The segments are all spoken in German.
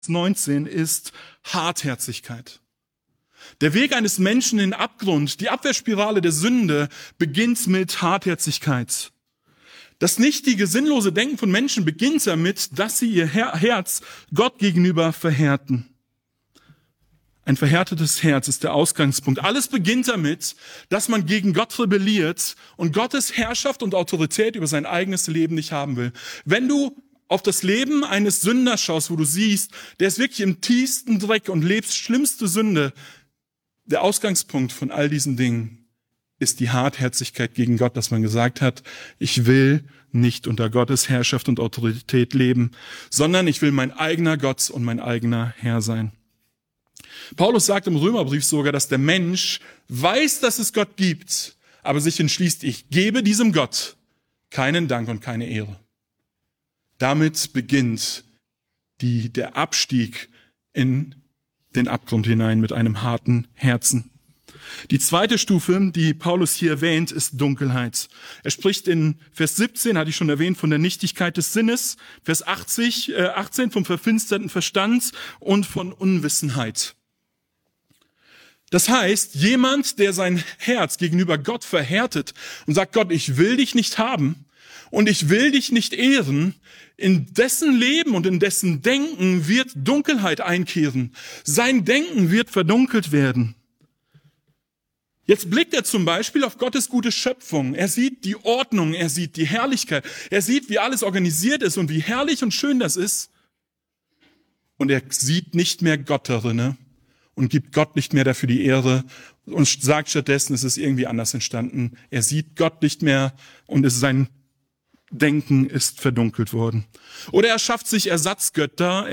19 ist Hartherzigkeit. Der Weg eines Menschen in den Abgrund, die Abwärtsspirale der Sünde, beginnt mit Hartherzigkeit. Das nichtige, sinnlose Denken von Menschen beginnt damit, dass sie ihr Herz Gott gegenüber verhärten. Ein verhärtetes Herz ist der Ausgangspunkt. Alles beginnt damit, dass man gegen Gott rebelliert und Gottes Herrschaft und Autorität über sein eigenes Leben nicht haben will. Wenn du auf das Leben eines Sünders schaust, wo du siehst, der ist wirklich im tiefsten Dreck und lebt schlimmste Sünde, der Ausgangspunkt von all diesen Dingen ist die Hartherzigkeit gegen Gott, dass man gesagt hat, ich will nicht unter Gottes Herrschaft und Autorität leben, sondern ich will mein eigener Gott und mein eigener Herr sein. Paulus sagt im Römerbrief sogar, dass der Mensch weiß, dass es Gott gibt, aber sich entschließt, ich gebe diesem Gott keinen Dank und keine Ehre. Damit beginnt der Abstieg in den Abgrund hinein mit einem harten Herzen. Die zweite Stufe, die Paulus hier erwähnt, ist Dunkelheit. Er spricht in Vers 17, hatte ich schon erwähnt, von der Nichtigkeit des Sinnes, Vers 18 vom verfinsterten Verstand und von Unwissenheit. Das heißt, jemand, der sein Herz gegenüber Gott verhärtet und sagt, Gott, ich will dich nicht haben und ich will dich nicht ehren, in dessen Leben und in dessen Denken wird Dunkelheit einkehren. Sein Denken wird verdunkelt werden. Jetzt blickt er zum Beispiel auf Gottes gute Schöpfung. Er sieht die Ordnung, er sieht die Herrlichkeit, er sieht, wie alles organisiert ist und wie herrlich und schön das ist. Und er sieht nicht mehr Gott darin und gibt Gott nicht mehr dafür die Ehre und sagt stattdessen, es ist irgendwie anders entstanden. Er sieht Gott nicht mehr und sein Denken ist verdunkelt worden. Oder er schafft sich Ersatzgötter,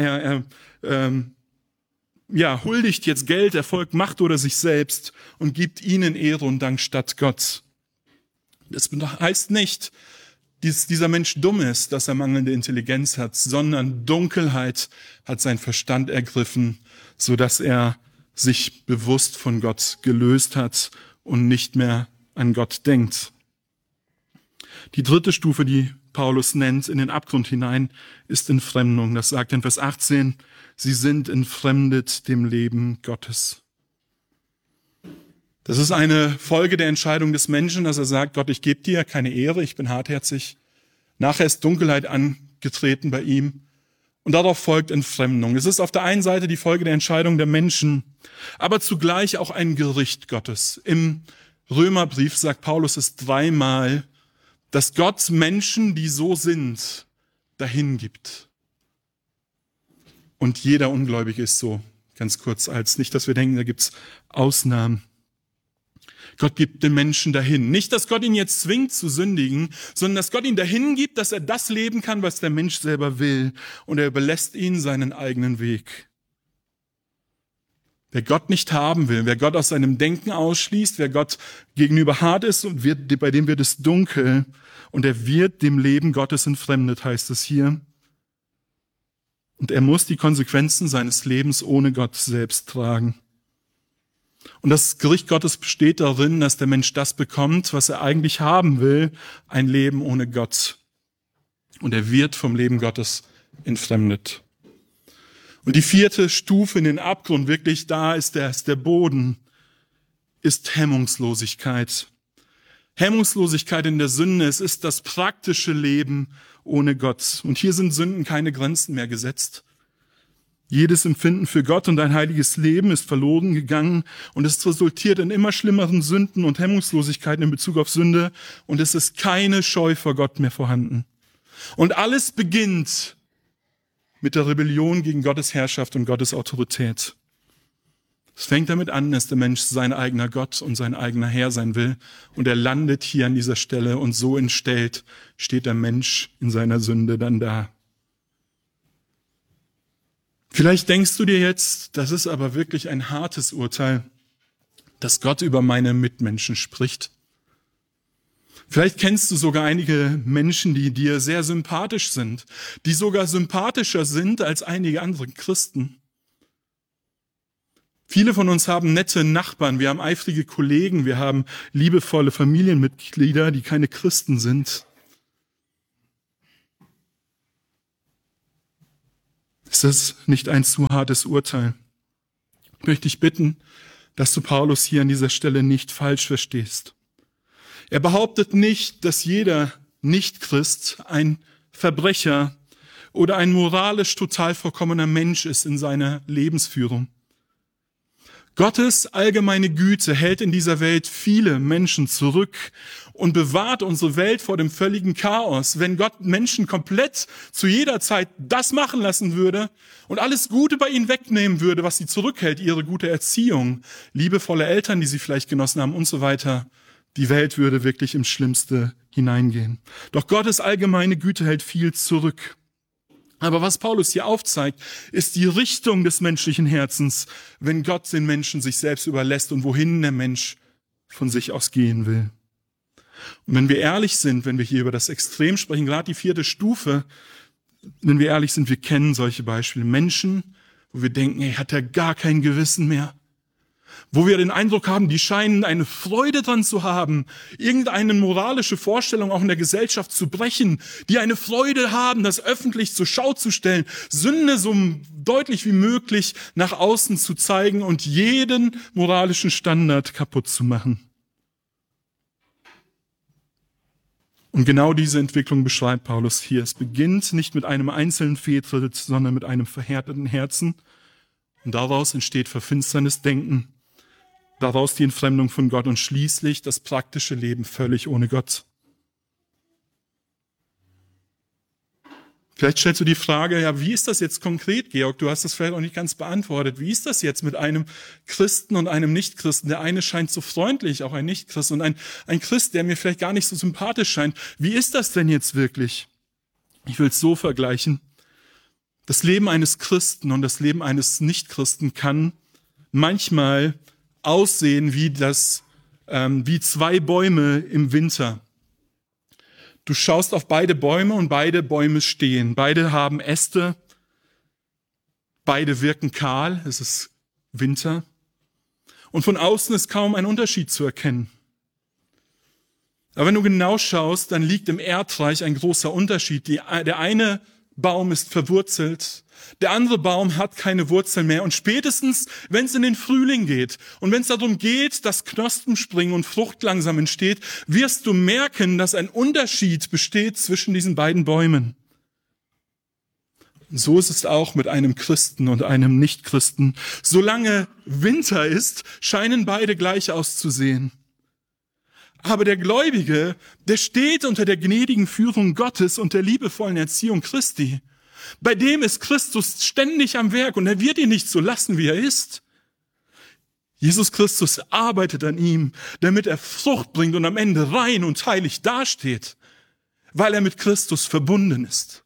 er huldigt jetzt Geld, Erfolg, Macht oder sich selbst und gibt ihnen Ehre und Dank statt Gott. Das heißt nicht, dass dieser Mensch dumm ist, dass er mangelnde Intelligenz hat, sondern Dunkelheit hat seinen Verstand ergriffen, so dass er sich bewusst von Gott gelöst hat und nicht mehr an Gott denkt. Die dritte Stufe, die Paulus nennt, in den Abgrund hinein, ist Entfremdung. Das sagt in Vers 18, sie sind entfremdet dem Leben Gottes. Das ist eine Folge der Entscheidung des Menschen, dass er sagt, Gott, ich gebe dir keine Ehre, ich bin hartherzig. Nachher ist Dunkelheit angetreten bei ihm und darauf folgt Entfremdung. Es ist auf der einen Seite die Folge der Entscheidung der Menschen, aber zugleich auch ein Gericht Gottes. Im Römerbrief sagt Paulus es dreimal, dass Gott Menschen, die so sind, dahin gibt. Und jeder Ungläubige ist so, ganz kurz als nicht, dass wir denken, da gibt's Ausnahmen. Gott gibt den Menschen dahin. Nicht, dass Gott ihn jetzt zwingt zu sündigen, sondern dass Gott ihn dahin gibt, dass er das leben kann, was der Mensch selber will. Und er überlässt ihn seinen eigenen Weg. Wer Gott nicht haben will, wer Gott aus seinem Denken ausschließt, wer Gott gegenüber hart ist und bei dem wird es dunkel und er wird dem Leben Gottes entfremdet, heißt es hier. Und er muss die Konsequenzen seines Lebens ohne Gott selbst tragen. Und das Gericht Gottes besteht darin, dass der Mensch das bekommt, was er eigentlich haben will, ein Leben ohne Gott. Und er wird vom Leben Gottes entfremdet. Und die vierte Stufe in den Abgrund, wirklich da ist der Boden, ist Hemmungslosigkeit. Hemmungslosigkeit in der Sünde, es ist das praktische Leben ohne Gott. Und hier sind Sünden keine Grenzen mehr gesetzt. Jedes Empfinden für Gott und ein heiliges Leben ist verloren gegangen und es resultiert in immer schlimmeren Sünden und Hemmungslosigkeiten in Bezug auf Sünde und es ist keine Scheu vor Gott mehr vorhanden. Und alles beginnt mit der Rebellion gegen Gottes Herrschaft und Gottes Autorität. Es fängt damit an, dass der Mensch sein eigener Gott und sein eigener Herr sein will und er landet hier an dieser Stelle und so entstellt steht der Mensch in seiner Sünde dann da. Vielleicht denkst du dir jetzt, das ist aber wirklich ein hartes Urteil, dass Gott über meine Mitmenschen spricht. Vielleicht kennst du sogar einige Menschen, die dir sehr sympathisch sind, die sogar sympathischer sind als einige andere Christen. Viele von uns haben nette Nachbarn, wir haben eifrige Kollegen, wir haben liebevolle Familienmitglieder, die keine Christen sind. Ist das nicht ein zu hartes Urteil? Ich möchte dich bitten, dass du Paulus hier an dieser Stelle nicht falsch verstehst. Er behauptet nicht, dass jeder Nicht-Christ ein Verbrecher oder ein moralisch total vollkommener Mensch ist in seiner Lebensführung. Gottes allgemeine Güte hält in dieser Welt viele Menschen zurück und bewahrt unsere Welt vor dem völligen Chaos. Wenn Gott Menschen komplett zu jeder Zeit das machen lassen würde und alles Gute bei ihnen wegnehmen würde, was sie zurückhält, ihre gute Erziehung, liebevolle Eltern, die sie vielleicht genossen haben und so weiter, die Welt würde wirklich ins Schlimmste hineingehen. Doch Gottes allgemeine Güte hält viel zurück. Aber was Paulus hier aufzeigt, ist die Richtung des menschlichen Herzens, wenn Gott den Menschen sich selbst überlässt und wohin der Mensch von sich aus gehen will. Und wenn wir ehrlich sind, wenn wir hier über das Extrem sprechen, gerade die 4. Stufe, wenn wir ehrlich sind, wir kennen solche Beispiele. Menschen, wo wir denken, ey, hat er gar kein Gewissen mehr. Wo wir den Eindruck haben, die scheinen eine Freude dran zu haben, irgendeine moralische Vorstellung auch in der Gesellschaft zu brechen, die eine Freude haben, das öffentlich zur Schau zu stellen, Sünde so deutlich wie möglich nach außen zu zeigen und jeden moralischen Standard kaputt zu machen. Und genau diese Entwicklung beschreibt Paulus hier. Es beginnt nicht mit einem einzelnen Fehltritt, sondern mit einem verhärteten Herzen. Und daraus entsteht verfinsternes Denken. Daraus die Entfremdung von Gott und schließlich das praktische Leben völlig ohne Gott. Vielleicht stellst du die Frage, ja, wie ist das jetzt konkret, Georg? Du hast das vielleicht auch nicht ganz beantwortet. Wie ist das jetzt mit einem Christen und einem Nichtchristen? Der eine scheint so freundlich, auch ein Nichtchrist, und ein Christ, der mir vielleicht gar nicht so sympathisch scheint. Wie ist das denn jetzt wirklich? Ich will es so vergleichen. Das Leben eines Christen und das Leben eines Nichtchristen kann manchmal aussehen wie 2 Bäume im Winter. Du schaust auf beide Bäume und beide Bäume stehen. Beide haben Äste. Beide wirken kahl. Es ist Winter. Und von außen ist kaum ein Unterschied zu erkennen. Aber wenn du genau schaust, dann liegt im Erdreich ein großer Unterschied. Der eine Baum ist verwurzelt, der andere Baum hat keine Wurzeln mehr. Und spätestens, wenn es in den Frühling geht und wenn es darum geht, dass Knospen springen und Frucht langsam entsteht, wirst du merken, dass ein Unterschied besteht zwischen diesen beiden Bäumen. Und so ist es auch mit einem Christen und einem Nichtchristen. Solange Winter ist, scheinen beide gleich auszusehen. Aber der Gläubige, der steht unter der gnädigen Führung Gottes und der liebevollen Erziehung Christi. Bei dem ist Christus ständig am Werk und er wird ihn nicht so lassen, wie er ist. Jesus Christus arbeitet an ihm, damit er Frucht bringt und am Ende rein und heilig dasteht, weil er mit Christus verbunden ist.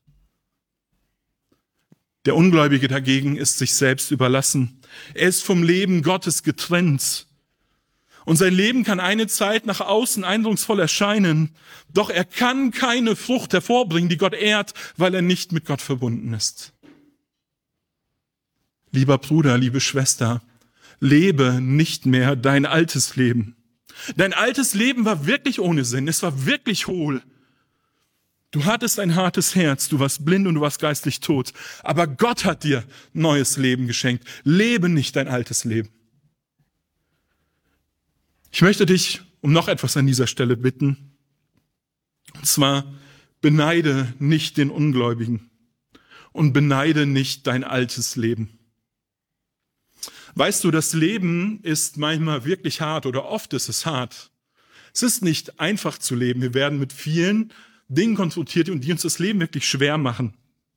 Der Ungläubige dagegen ist sich selbst überlassen. Er ist vom Leben Gottes getrennt. Und sein Leben kann eine Zeit nach außen eindrucksvoll erscheinen, doch er kann keine Frucht hervorbringen, die Gott ehrt, weil er nicht mit Gott verbunden ist. Lieber Bruder, liebe Schwester, lebe nicht mehr dein altes Leben. Dein altes Leben war wirklich ohne Sinn, es war wirklich hohl. Du hattest ein hartes Herz, du warst blind und du warst geistlich tot, aber Gott hat dir neues Leben geschenkt. Lebe nicht dein altes Leben. Ich möchte dich um noch etwas an dieser Stelle bitten. Und zwar, beneide nicht den Ungläubigen und beneide nicht dein altes Leben. Weißt du, das Leben ist manchmal wirklich hart oder oft ist es hart. Es ist nicht einfach zu leben. Wir werden mit vielen Dingen konfrontiert, die uns das Leben wirklich schwer machen.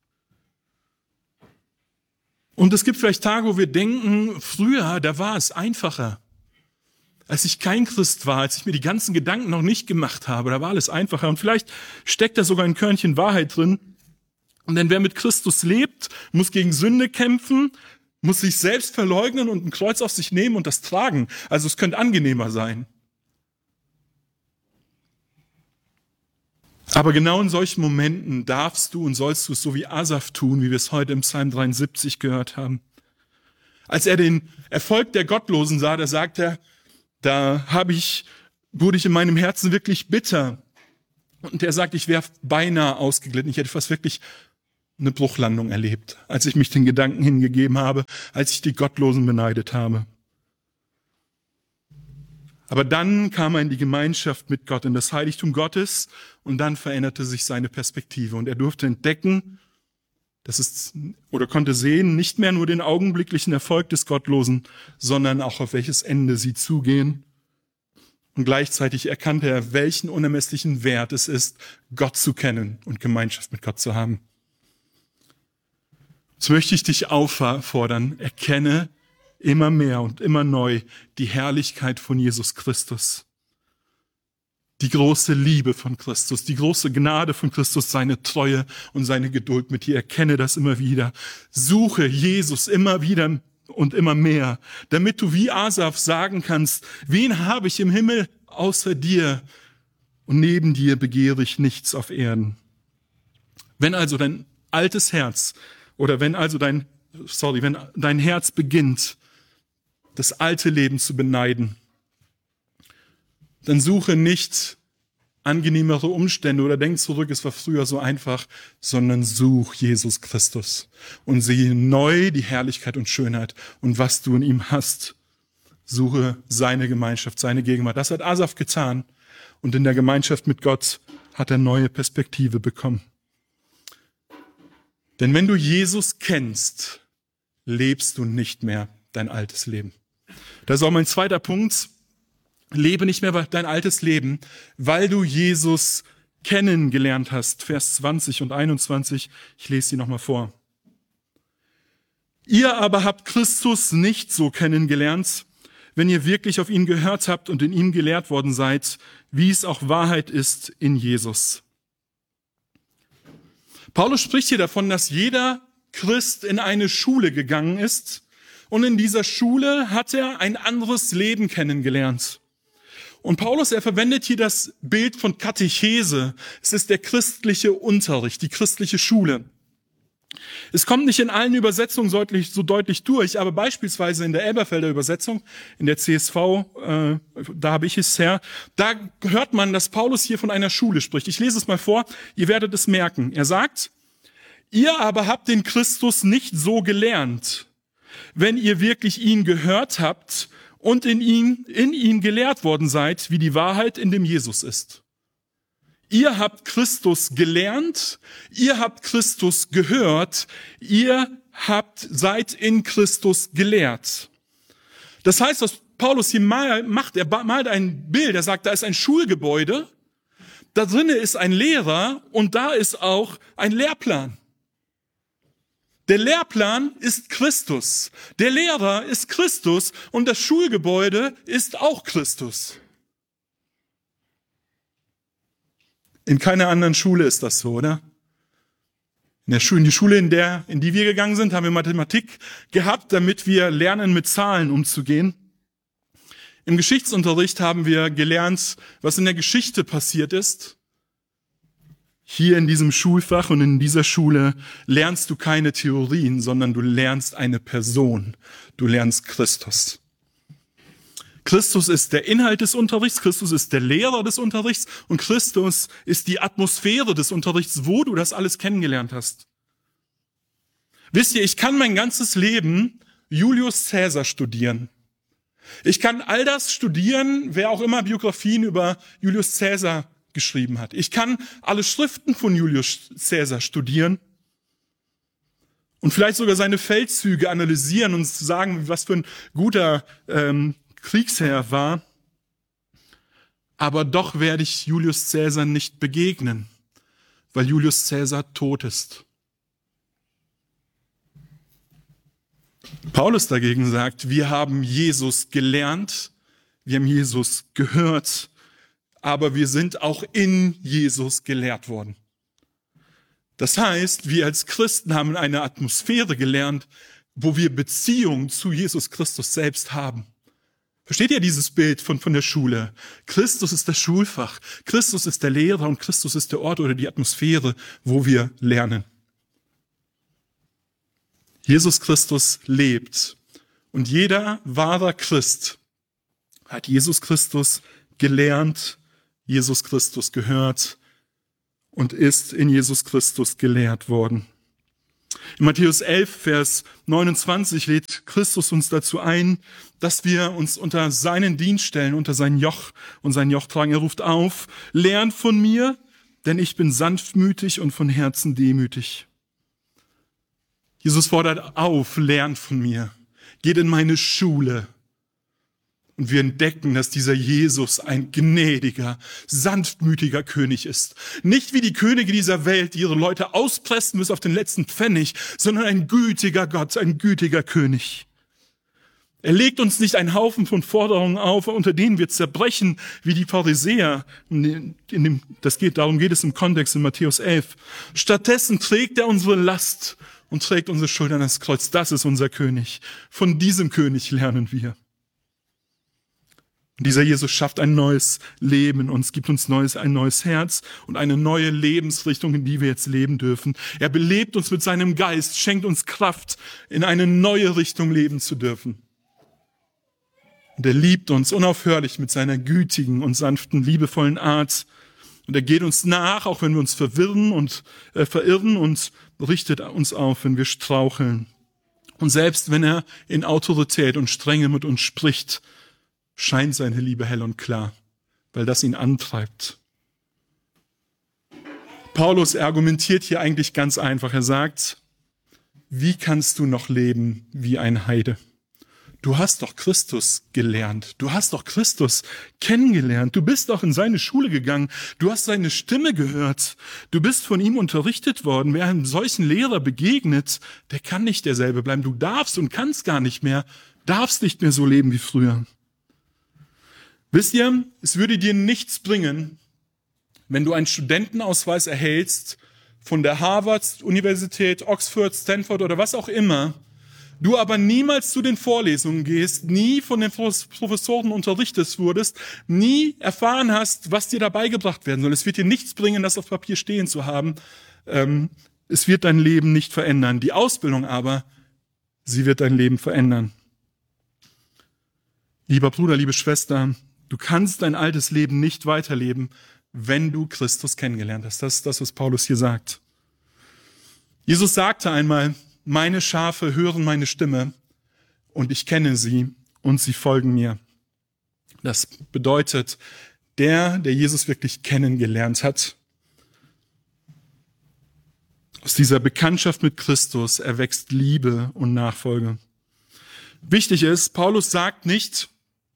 Und es gibt vielleicht Tage, wo wir denken, früher, da war es einfacher. Als ich kein Christ war, als ich mir die ganzen Gedanken noch nicht gemacht habe, da war alles einfacher. Und vielleicht steckt da sogar ein Körnchen Wahrheit drin. Und denn wer mit Christus lebt, muss gegen Sünde kämpfen, muss sich selbst verleugnen und ein Kreuz auf sich nehmen und das tragen. Also es könnte angenehmer sein. Aber genau in solchen Momenten darfst du und sollst du es so wie Asaf tun, wie wir es heute im Psalm 73 gehört haben. Als er den Erfolg der Gottlosen sah, da sagt er, wurde ich in meinem Herzen wirklich bitter. Und er sagt, ich wäre beinahe ausgeglitten. Ich hätte fast wirklich eine Bruchlandung erlebt, als ich mich den Gedanken hingegeben habe, als ich die Gottlosen beneidet habe. Aber dann kam er in die Gemeinschaft mit Gott, in das Heiligtum Gottes, und dann veränderte sich seine Perspektive. Und er durfte entdecken, konnte sehen, nicht mehr nur den augenblicklichen Erfolg des Gottlosen, sondern auch auf welches Ende sie zugehen. Und gleichzeitig erkannte er, welchen unermesslichen Wert es ist, Gott zu kennen und Gemeinschaft mit Gott zu haben. Jetzt möchte ich dich auffordern, erkenne immer mehr und immer neu die Herrlichkeit von Jesus Christus. Die große Liebe von Christus, die große Gnade von Christus, seine Treue und seine Geduld mit dir. Erkenne das immer wieder. Suche Jesus immer wieder und immer mehr, damit du wie Asaf sagen kannst, wen habe ich im Himmel außer dir? Und neben dir begehre ich nichts auf Erden. Wenn also dein altes Herz wenn dein Herz beginnt, das alte Leben zu beneiden, dann suche nicht angenehmere Umstände oder denk zurück, es war früher so einfach, sondern such Jesus Christus und sehe neu die Herrlichkeit und Schönheit und was du in ihm hast. Suche seine Gemeinschaft, seine Gegenwart. Das hat Asaf getan und in der Gemeinschaft mit Gott hat er neue Perspektive bekommen. Denn wenn du Jesus kennst, lebst du nicht mehr dein altes Leben. Das ist auch mein zweiter Punkt. Lebe nicht mehr dein altes Leben, weil du Jesus kennengelernt hast. Vers 20 und 21, ich lese sie nochmal vor. Ihr aber habt Christus nicht so kennengelernt, wenn ihr wirklich auf ihn gehört habt und in ihm gelehrt worden seid, wie es auch Wahrheit ist in Jesus. Paulus spricht hier davon, dass jeder Christ in eine Schule gegangen ist und in dieser Schule hat er ein anderes Leben kennengelernt. Und Paulus, er verwendet hier das Bild von Katechese. Es ist der christliche Unterricht, die christliche Schule. Es kommt nicht in allen Übersetzungen so deutlich durch, aber beispielsweise in der Elberfelder Übersetzung, in der CSV, da habe ich es her, da hört man, dass Paulus hier von einer Schule spricht. Ich lese es mal vor, ihr werdet es merken. Er sagt, ihr aber habt den Christus nicht so gelernt, wenn ihr wirklich ihn gehört habt und in ihm gelehrt worden seid, wie die Wahrheit in dem Jesus ist. Ihr habt Christus gelernt, ihr habt Christus gehört, seid in Christus gelehrt. Das heißt, was Paulus hier macht, er malt ein Bild, er sagt, da ist ein Schulgebäude, da drinnen ist ein Lehrer und da ist auch ein Lehrplan. Der Lehrplan ist Christus, der Lehrer ist Christus und das Schulgebäude ist auch Christus. In keiner anderen Schule ist das so, oder? In die Schule, in die wir gegangen sind, haben wir Mathematik gehabt, damit wir lernen, mit Zahlen umzugehen. Im Geschichtsunterricht haben wir gelernt, was in der Geschichte passiert ist. Hier in diesem Schulfach und in dieser Schule lernst du keine Theorien, sondern du lernst eine Person. Du lernst Christus. Christus ist der Inhalt des Unterrichts, Christus ist der Lehrer des Unterrichts und Christus ist die Atmosphäre des Unterrichts, wo du das alles kennengelernt hast. Wisst ihr, ich kann mein ganzes Leben Julius Caesar studieren. Ich kann all das studieren, wer auch immer Biografien über Julius Caesar geschrieben hat. Ich kann alle Schriften von Julius Caesar studieren und vielleicht sogar seine Feldzüge analysieren und sagen, was für ein guter Kriegsherr war, aber doch werde ich Julius Caesar nicht begegnen, weil Julius Caesar tot ist. Paulus dagegen sagt, wir haben Jesus gelernt, wir haben Jesus gehört, aber wir sind auch in Jesus gelehrt worden. Das heißt, wir als Christen haben eine Atmosphäre gelernt, wo wir Beziehung zu Jesus Christus selbst haben. Versteht ihr dieses Bild von der Schule? Christus ist das Schulfach, Christus ist der Lehrer und Christus ist der Ort oder die Atmosphäre, wo wir lernen. Jesus Christus lebt und jeder wahre Christ hat Jesus Christus gelernt, Jesus Christus gehört und ist in Jesus Christus gelehrt worden. In Matthäus 11, Vers 29 lädt Christus uns dazu ein, dass wir uns unter seinen Dienst stellen, unter sein Joch und sein Joch tragen. Er ruft auf, lernt von mir, denn ich bin sanftmütig und von Herzen demütig. Jesus fordert auf, lernt von mir, geht in meine Schule. Und wir entdecken, dass dieser Jesus ein gnädiger, sanftmütiger König ist. Nicht wie die Könige dieser Welt, die ihre Leute auspressen bis auf den letzten Pfennig, sondern ein gütiger Gott, ein gütiger König. Er legt uns nicht einen Haufen von Forderungen auf, unter denen wir zerbrechen, wie die Pharisäer. Darum geht es im Kontext in Matthäus 11. Stattdessen trägt er unsere Last und trägt unsere Schultern ans Kreuz. Das ist unser König. Von diesem König lernen wir. Und dieser Jesus schafft ein neues Leben in uns, gibt uns ein neues Herz und eine neue Lebensrichtung, in die wir jetzt leben dürfen. Er belebt uns mit seinem Geist, schenkt uns Kraft, in eine neue Richtung leben zu dürfen. Und er liebt uns unaufhörlich mit seiner gütigen und sanften, liebevollen Art. Und er geht uns nach, auch wenn wir uns verirren und richtet uns auf, wenn wir straucheln. Und selbst wenn er in Autorität und Strenge mit uns spricht, scheint seine Liebe hell und klar, weil das ihn antreibt. Paulus argumentiert hier eigentlich ganz einfach. Er sagt, wie kannst du noch leben wie ein Heide? Du hast doch Christus gelernt. Du hast doch Christus kennengelernt. Du bist doch in seine Schule gegangen. Du hast seine Stimme gehört. Du bist von ihm unterrichtet worden. Wer einem solchen Lehrer begegnet, der kann nicht derselbe bleiben. Du darfst und kannst gar nicht mehr, darfst nicht mehr so leben wie früher. Wisst ihr, es würde dir nichts bringen, wenn du einen Studentenausweis erhältst von der Harvard-Universität, Oxford, Stanford oder was auch immer, du aber niemals zu den Vorlesungen gehst, nie von den Professoren unterrichtet wurdest, nie erfahren hast, was dir da beigebracht werden soll. Es wird dir nichts bringen, das auf Papier stehen zu haben. Es wird dein Leben nicht verändern. Die Ausbildung aber, sie wird dein Leben verändern. Lieber Bruder, liebe Schwester, du kannst dein altes Leben nicht weiterleben, wenn du Christus kennengelernt hast. Das ist das, was Paulus hier sagt. Jesus sagte einmal, meine Schafe hören meine Stimme und ich kenne sie und sie folgen mir. Das bedeutet, der Jesus wirklich kennengelernt hat, aus dieser Bekanntschaft mit Christus erwächst Liebe und Nachfolge. Wichtig ist, Paulus sagt nicht,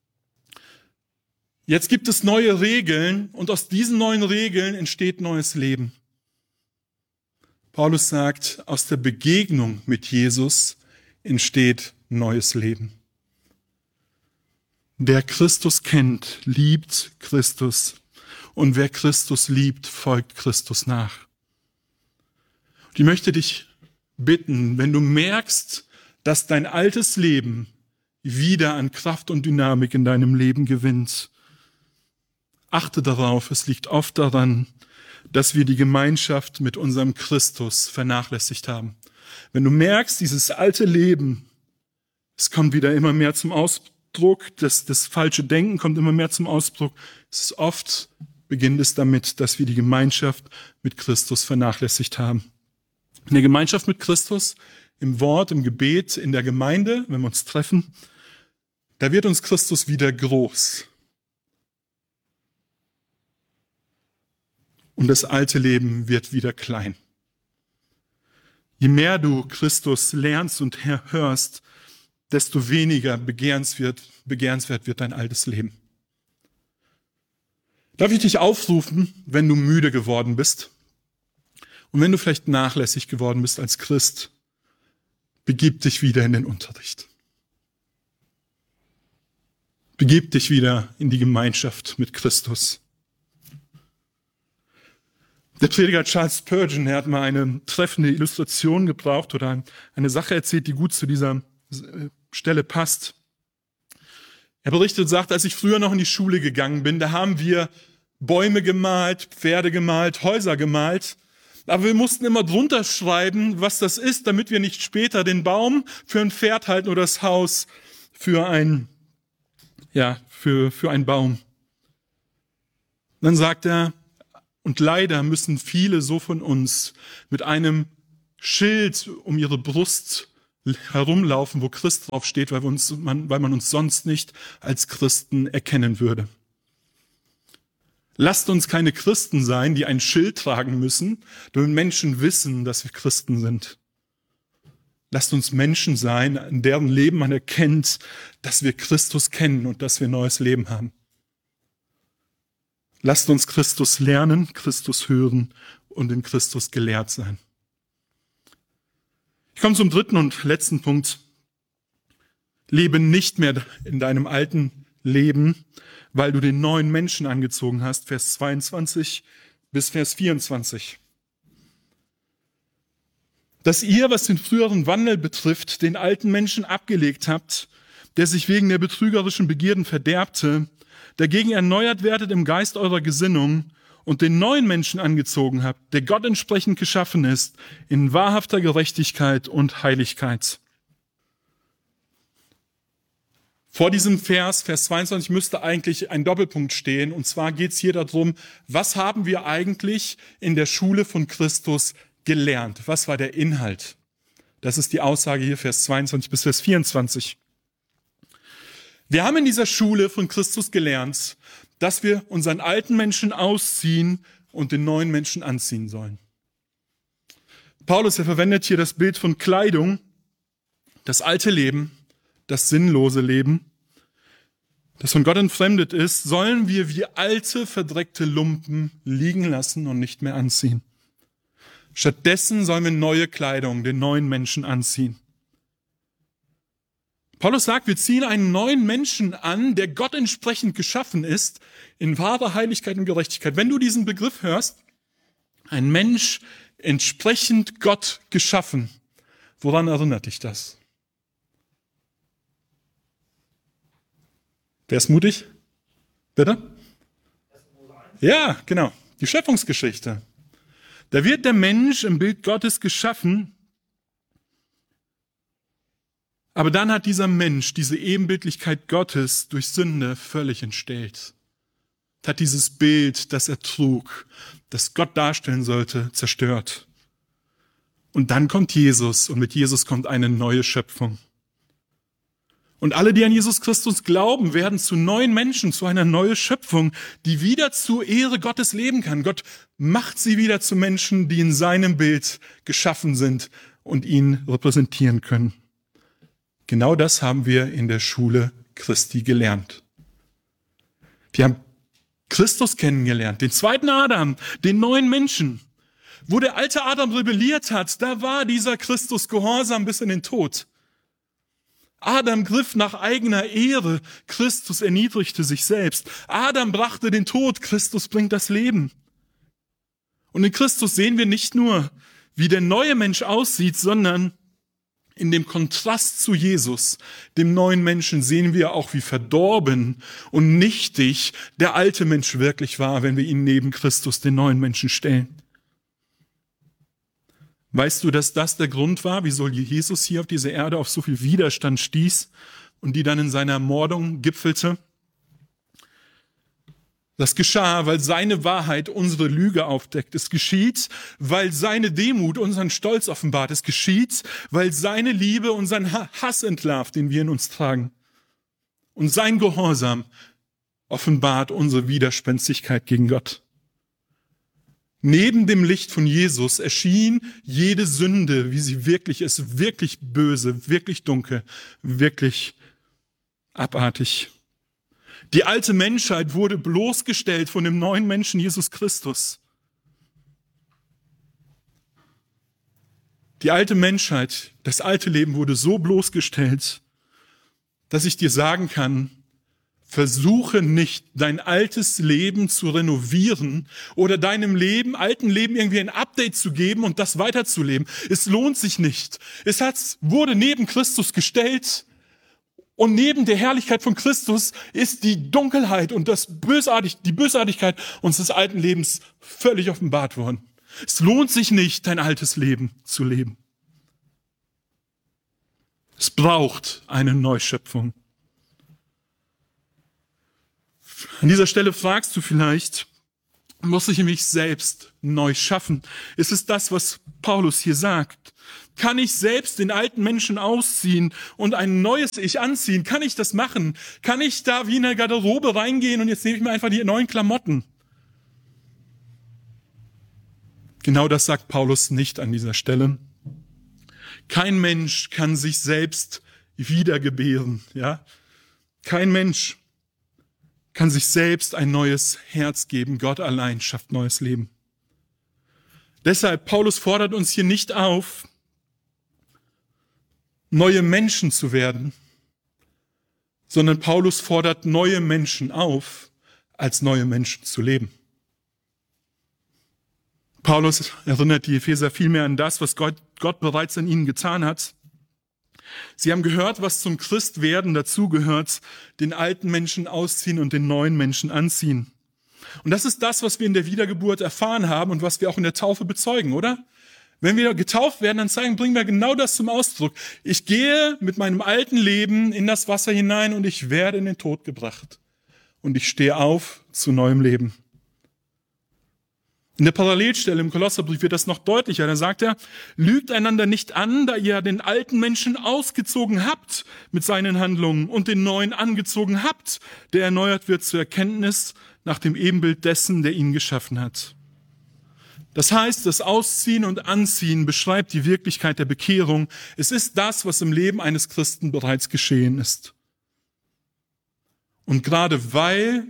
jetzt gibt es neue Regeln und aus diesen neuen Regeln entsteht neues Leben. Paulus sagt, aus der Begegnung mit Jesus entsteht neues Leben. Wer Christus kennt, liebt Christus. Und wer Christus liebt, folgt Christus nach. Und ich möchte dich bitten, wenn du merkst, dass dein altes Leben wieder an Kraft und Dynamik in deinem Leben gewinnt, achte darauf, es liegt oft daran, dass wir die Gemeinschaft mit unserem Christus vernachlässigt haben. Wenn du merkst, dieses alte Leben, es kommt wieder immer mehr zum Ausdruck, das falsche Denken kommt immer mehr zum Ausdruck, beginnt es damit, dass wir die Gemeinschaft mit Christus vernachlässigt haben. In der Gemeinschaft mit Christus, im Wort, im Gebet, in der Gemeinde, wenn wir uns treffen, da wird uns Christus wieder groß. Und das alte Leben wird wieder klein. Je mehr du Christus lernst und hörst, desto weniger begehrenswert wird dein altes Leben. Darf ich dich aufrufen, wenn du müde geworden bist und wenn du vielleicht nachlässig geworden bist als Christ, begib dich wieder in den Unterricht. Begib dich wieder in die Gemeinschaft mit Christus. Der Prediger Charles Spurgeon, er hat mal eine treffende Illustration gebraucht oder eine Sache erzählt, die gut zu dieser Stelle passt. Er berichtet und sagt, als ich früher noch in die Schule gegangen bin, da haben wir Bäume gemalt, Pferde gemalt, Häuser gemalt. Aber wir mussten immer drunter schreiben, was das ist, damit wir nicht später den Baum für ein Pferd halten oder das Haus für einen Baum. Dann sagt er, und leider müssen viele so von uns mit einem Schild um ihre Brust herumlaufen, wo Christ drauf steht, weil man uns sonst nicht als Christen erkennen würde. Lasst uns keine Christen sein, die ein Schild tragen müssen, damit Menschen wissen, dass wir Christen sind. Lasst uns Menschen sein, in deren Leben man erkennt, dass wir Christus kennen und dass wir neues Leben haben. Lasst uns Christus lernen, Christus hören und in Christus gelehrt sein. Ich komme zum dritten und letzten Punkt. Lebe nicht mehr in deinem alten Leben, weil du den neuen Menschen angezogen hast, Vers 22 bis Vers 24. Dass ihr, was den früheren Wandel betrifft, den alten Menschen abgelegt habt, der sich wegen der betrügerischen Begierden verderbte, dagegen erneuert werdet im Geist eurer Gesinnung und den neuen Menschen angezogen habt, der Gott entsprechend geschaffen ist, in wahrhafter Gerechtigkeit und Heiligkeit. Vor diesem Vers 22, müsste eigentlich ein Doppelpunkt stehen. Und zwar geht es hier darum, was haben wir eigentlich in der Schule von Christus gelernt? Was war der Inhalt? Das ist die Aussage hier, Vers 22 bis Vers 24. Wir haben in dieser Schule von Christus gelernt, dass wir unseren alten Menschen ausziehen und den neuen Menschen anziehen sollen. Paulus, er verwendet hier das Bild von Kleidung, das alte Leben, das sinnlose Leben, das von Gott entfremdet ist, sollen wir wie alte, verdreckte Lumpen liegen lassen und nicht mehr anziehen. Stattdessen sollen wir neue Kleidung, den neuen Menschen anziehen. Paulus sagt, wir ziehen einen neuen Menschen an, der Gott entsprechend geschaffen ist, in wahrer Heiligkeit und Gerechtigkeit. Wenn du diesen Begriff hörst, ein Mensch entsprechend Gott geschaffen, woran erinnert dich das? Wer ist mutig? Bitte? Ja, genau. Die Schöpfungsgeschichte. Da wird der Mensch im Bild Gottes geschaffen, aber dann hat dieser Mensch diese Ebenbildlichkeit Gottes durch Sünde völlig entstellt. Hat dieses Bild, das er trug, das Gott darstellen sollte, zerstört. Und dann kommt Jesus und mit Jesus kommt eine neue Schöpfung. Und alle, die an Jesus Christus glauben, werden zu neuen Menschen, zu einer neuen Schöpfung, die wieder zur Ehre Gottes leben kann. Gott macht sie wieder zu Menschen, die in seinem Bild geschaffen sind und ihn repräsentieren können. Genau das haben wir in der Schule Christi gelernt. Wir haben Christus kennengelernt, den zweiten Adam, den neuen Menschen. Wo der alte Adam rebelliert hat, da war dieser Christus gehorsam bis in den Tod. Adam griff nach eigener Ehre, Christus erniedrigte sich selbst. Adam brachte den Tod, Christus bringt das Leben. Und in Christus sehen wir nicht nur, wie der neue Mensch aussieht, sondern in dem Kontrast zu Jesus, dem neuen Menschen, sehen wir auch, wie verdorben und nichtig der alte Mensch wirklich war, wenn wir ihn neben Christus, den neuen Menschen, stellen. Weißt du, dass das der Grund war, wieso Jesus hier auf dieser Erde auf so viel Widerstand stieß und die dann in seiner Ermordung gipfelte? Das geschah, weil seine Wahrheit unsere Lüge aufdeckt. Es geschieht, weil seine Demut unseren Stolz offenbart. Es geschieht, weil seine Liebe unseren Hass entlarvt, den wir in uns tragen. Und sein Gehorsam offenbart unsere Widerspenstigkeit gegen Gott. Neben dem Licht von Jesus erschien jede Sünde, wie sie wirklich ist, wirklich böse, wirklich dunkel, wirklich abartig. Die alte Menschheit wurde bloßgestellt von dem neuen Menschen Jesus Christus. Die alte Menschheit, das alte Leben wurde so bloßgestellt, dass ich dir sagen kann, versuche nicht, dein altes Leben zu renovieren oder deinem alten Leben irgendwie ein Update zu geben und das weiterzuleben. Es lohnt sich nicht. Wurde neben Christus gestellt und neben der Herrlichkeit von Christus ist die Dunkelheit und die Bösartigkeit unseres alten Lebens völlig offenbart worden. Es lohnt sich nicht, dein altes Leben zu leben. Es braucht eine Neuschöpfung. An dieser Stelle fragst du vielleicht, muss ich mich selbst neu schaffen? Ist es das, was Paulus hier sagt? Kann ich selbst den alten Menschen ausziehen und ein neues Ich anziehen? Kann ich das machen? Kann ich da wie in eine Garderobe reingehen und jetzt nehme ich mir einfach die neuen Klamotten? Genau das sagt Paulus nicht an dieser Stelle. Kein Mensch kann sich selbst wiedergebären, ja? Kein Mensch kann sich selbst ein neues Herz geben. Gott allein schafft neues Leben. Deshalb, Paulus fordert uns hier nicht auf, neue Menschen zu werden, sondern Paulus fordert neue Menschen auf, als neue Menschen zu leben. Paulus erinnert die Epheser vielmehr an das, was Gott bereits an ihnen getan hat. Sie haben gehört, was zum Christwerden dazugehört, den alten Menschen ausziehen und den neuen Menschen anziehen. Und das ist das, was wir in der Wiedergeburt erfahren haben und was wir auch in der Taufe bezeugen, oder? Wenn wir getauft werden, dann bringen wir genau das zum Ausdruck. Ich gehe mit meinem alten Leben in das Wasser hinein und ich werde in den Tod gebracht. Und ich stehe auf zu neuem Leben. In der Parallelstelle im Kolosserbrief wird das noch deutlicher. Da sagt er, lügt einander nicht an, da ihr den alten Menschen ausgezogen habt mit seinen Handlungen und den neuen angezogen habt, der erneuert wird zur Erkenntnis nach dem Ebenbild dessen, der ihn geschaffen hat. Das heißt, das Ausziehen und Anziehen beschreibt die Wirklichkeit der Bekehrung. Es ist das, was im Leben eines Christen bereits geschehen ist. Und gerade weil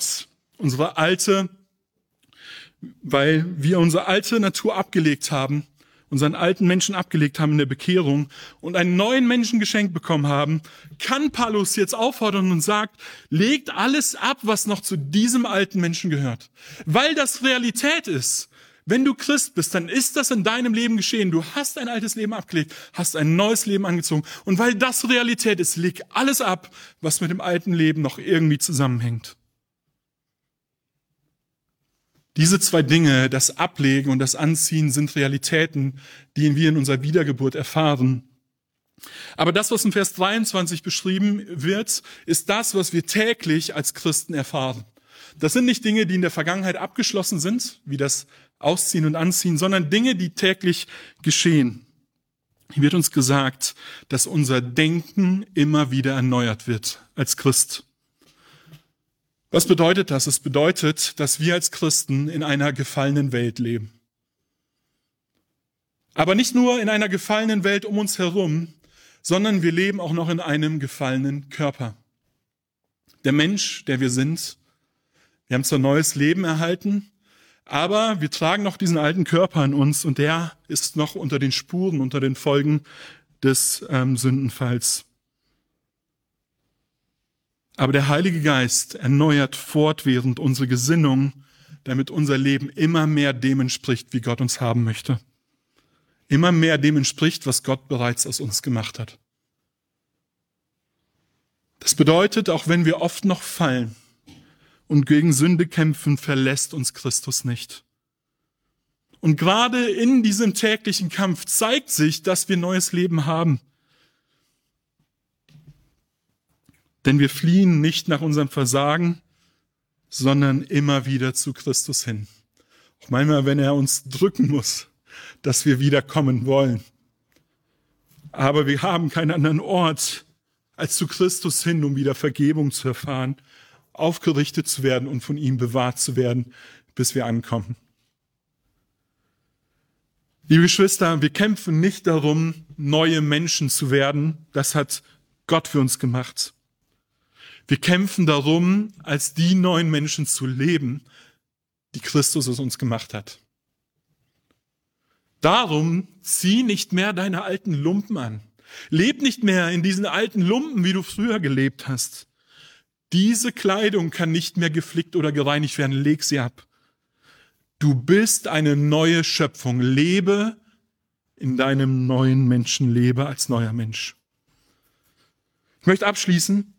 wir unsere alte Natur abgelegt haben, unseren alten Menschen abgelegt haben in der Bekehrung und einen neuen Menschen geschenkt bekommen haben, kann Paulus jetzt auffordern und sagt, legt alles ab, was noch zu diesem alten Menschen gehört. Weil das Realität ist. Wenn du Christ bist, dann ist das in deinem Leben geschehen. Du hast ein altes Leben abgelegt, hast ein neues Leben angezogen. Und weil das Realität ist, leg alles ab, was mit dem alten Leben noch irgendwie zusammenhängt. Diese zwei Dinge, das Ablegen und das Anziehen, sind Realitäten, die wir in unserer Wiedergeburt erfahren. Aber das, was in Vers 23 beschrieben wird, ist das, was wir täglich als Christen erfahren. Das sind nicht Dinge, die in der Vergangenheit abgeschlossen sind, wie das Ausziehen und Anziehen, sondern Dinge, die täglich geschehen. Hier wird uns gesagt, dass unser Denken immer wieder erneuert wird als Christ. Was bedeutet das? Es bedeutet, dass wir als Christen in einer gefallenen Welt leben. Aber nicht nur in einer gefallenen Welt um uns herum, sondern wir leben auch noch in einem gefallenen Körper. Der Mensch, der wir sind, wir haben zwar neues Leben erhalten, aber wir tragen noch diesen alten Körper in uns und der ist noch unter den Spuren, unter den Folgen des Sündenfalls. Aber der Heilige Geist erneuert fortwährend unsere Gesinnung, damit unser Leben immer mehr dem entspricht, wie Gott uns haben möchte. Immer mehr dem entspricht, was Gott bereits aus uns gemacht hat. Das bedeutet, auch wenn wir oft noch fallen und gegen Sünde kämpfen, verlässt uns Christus nicht. Und gerade in diesem täglichen Kampf zeigt sich, dass wir neues Leben haben. Denn wir fliehen nicht nach unserem Versagen, sondern immer wieder zu Christus hin. Auch manchmal, wenn er uns drücken muss, dass wir wiederkommen wollen. Aber wir haben keinen anderen Ort als zu Christus hin, um wieder Vergebung zu erfahren, aufgerichtet zu werden und von ihm bewahrt zu werden, bis wir ankommen. Liebe Geschwister, wir kämpfen nicht darum, neue Menschen zu werden. Das hat Gott für uns gemacht. Wir kämpfen darum, als die neuen Menschen zu leben, die Christus aus uns gemacht hat. Darum zieh nicht mehr deine alten Lumpen an. Leb nicht mehr in diesen alten Lumpen, wie du früher gelebt hast. Diese Kleidung kann nicht mehr geflickt oder gereinigt werden. Leg sie ab. Du bist eine neue Schöpfung. Lebe in deinem neuen Menschen. Lebe als neuer Mensch. Ich möchte abschließen.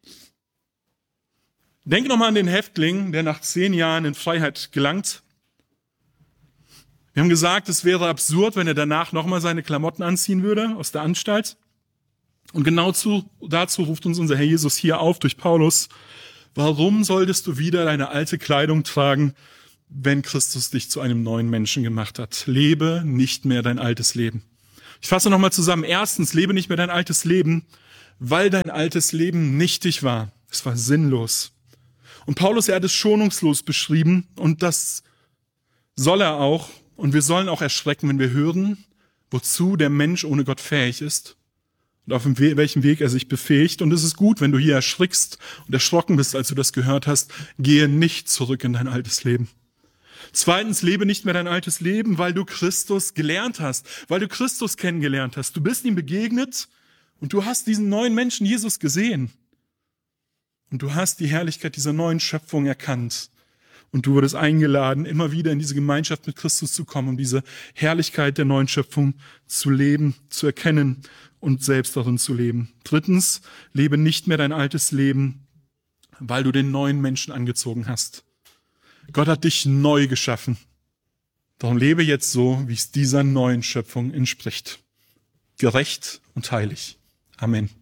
Denk nochmal an den Häftling, der nach 10 Jahren in Freiheit gelangt. Wir haben gesagt, es wäre absurd, wenn er danach nochmal seine Klamotten anziehen würde aus der Anstalt. Und genau dazu ruft uns unser Herr Jesus hier auf durch Paulus. Warum solltest du wieder deine alte Kleidung tragen, wenn Christus dich zu einem neuen Menschen gemacht hat. Lebe nicht mehr dein altes Leben. Ich fasse nochmal zusammen. Erstens, lebe nicht mehr dein altes Leben, weil dein altes Leben nichtig war. Es war sinnlos. Und Paulus, er hat es schonungslos beschrieben und das soll er auch. Und wir sollen auch erschrecken, wenn wir hören, wozu der Mensch ohne Gott fähig ist und auf welchem Weg er sich befähigt. Und es ist gut, wenn du hier erschrickst und erschrocken bist, als du das gehört hast. Gehe nicht zurück in dein altes Leben. Zweitens, lebe nicht mehr dein altes Leben, weil du Christus gelernt hast, weil du Christus kennengelernt hast. Du bist ihm begegnet und du hast diesen neuen Menschen Jesus gesehen. Und du hast die Herrlichkeit dieser neuen Schöpfung erkannt. Und du wurdest eingeladen, immer wieder in diese Gemeinschaft mit Christus zu kommen, um diese Herrlichkeit der neuen Schöpfung zu leben, zu erkennen und selbst darin zu leben. Drittens, lebe nicht mehr dein altes Leben, weil du den neuen Menschen angezogen hast. Gott hat dich neu geschaffen. Darum lebe jetzt so, wie es dieser neuen Schöpfung entspricht. Gerecht und heilig. Amen.